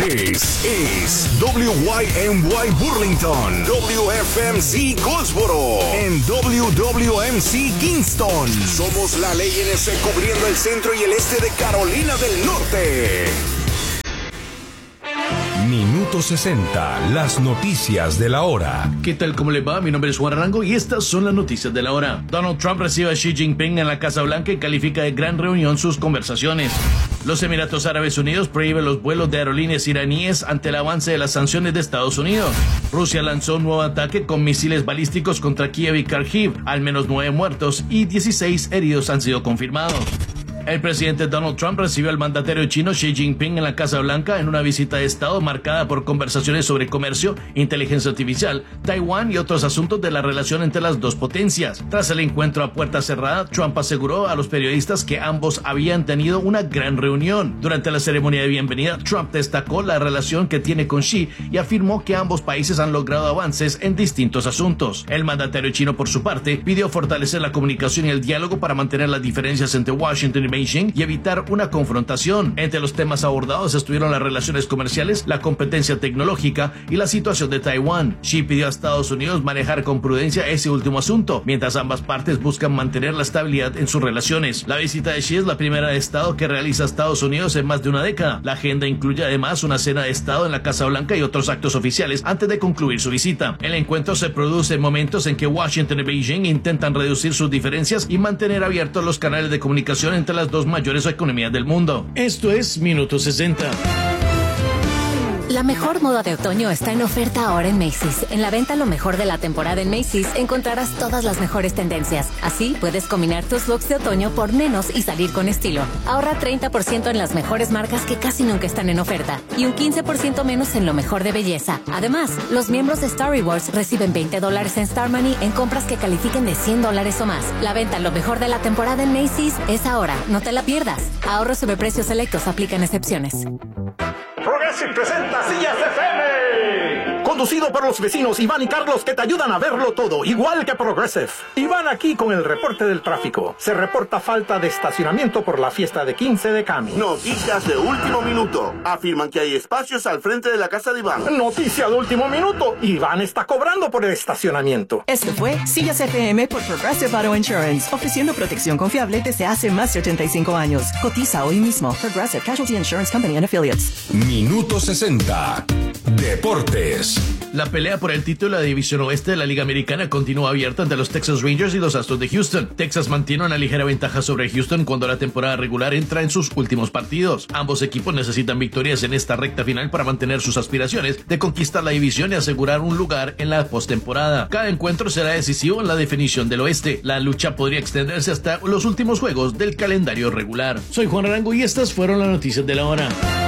This is WYMY Burlington, WFMC Goldsboro, and WWMC Kingston. Somos la ley NC cubriendo el centro y el este de Carolina del Norte. Minuto 60, las noticias de la hora. ¿Qué tal? ¿Cómo le va? Mi nombre es Juan Arango y estas son las noticias de la hora. Donald Trump recibe a Xi Jinping en la Casa Blanca y califica de gran reunión sus conversaciones. Los Emiratos Árabes Unidos prohíben los vuelos de aerolíneas iraníes ante el avance de las sanciones de Estados Unidos. Rusia lanzó un nuevo ataque con misiles balísticos contra Kiev y Kharkiv. Al menos 9 muertos y 16 heridos han sido confirmados. El presidente Donald Trump recibió al mandatario chino Xi Jinping en la Casa Blanca en una visita de Estado marcada por conversaciones sobre comercio, inteligencia artificial, Taiwán y otros asuntos de la relación entre las dos potencias. Tras el encuentro a puerta cerrada, Trump aseguró a los periodistas que ambos habían tenido una gran reunión. Durante la ceremonia de bienvenida, Trump destacó la relación que tiene con Xi y afirmó que ambos países han logrado avances en distintos asuntos. El mandatario chino, por su parte, pidió fortalecer la comunicación y el diálogo para mantener las diferencias entre Washington y Beijing y evitar una confrontación. Entre los temas abordados estuvieron las relaciones comerciales, la competencia tecnológica y la situación de Taiwán. Xi pidió a Estados Unidos manejar con prudencia ese último asunto, mientras ambas partes buscan mantener la estabilidad en sus relaciones. La visita de Xi es la primera de Estado que realiza Estados Unidos en más de una década. La agenda incluye además una cena de Estado en la Casa Blanca y otros actos oficiales antes de concluir su visita. El encuentro se produce en momentos en que Washington y Beijing intentan reducir sus diferencias y mantener abiertos los canales de comunicación entre las dos mayores economías del mundo. Esto es Minuto 60. La mejor moda de otoño está en oferta ahora en Macy's. En la venta lo mejor de la temporada en Macy's encontrarás todas las mejores tendencias. Así puedes combinar tus looks de otoño por menos y salir con estilo. Ahorra 30% en las mejores marcas que casi nunca están en oferta y un 15% menos en lo mejor de belleza. Además, los miembros de Star Rewards reciben $20 en Star Money en compras que califiquen de $100 o más. La venta lo mejor de la temporada en Macy's es ahora. No te la pierdas. Ahorros sobre precios selectos, aplican excepciones. Progressive presenta Sillas FM. Conducido por los vecinos Iván y Carlos que te ayudan a verlo todo, igual que Progressive. Iván aquí con el reporte del tráfico. Se reporta falta de estacionamiento por la fiesta de 15 de Cami. Noticias de último minuto. Afirman que hay espacios al frente de la casa de Iván. Noticia de último minuto. Iván está cobrando por el estacionamiento. Esto fue Sillas FM por Progressive Auto Insurance, ofreciendo protección confiable desde hace más de 85 años. Cotiza hoy mismo. Progressive Casualty Insurance Company and Affiliates. Minuto 60. Deportes. La pelea por el título de la División Oeste de la Liga Americana continúa abierta entre los Texas Rangers y los Astros de Houston. Texas mantiene una ligera ventaja sobre Houston cuando la temporada regular entra en sus últimos partidos. Ambos equipos necesitan victorias en esta recta final para mantener sus aspiraciones de conquistar la división y asegurar un lugar en la postemporada. Cada encuentro será decisivo en la definición del oeste. La lucha podría extenderse hasta los últimos juegos del calendario regular. Soy Juan Arango y estas fueron las noticias de la hora.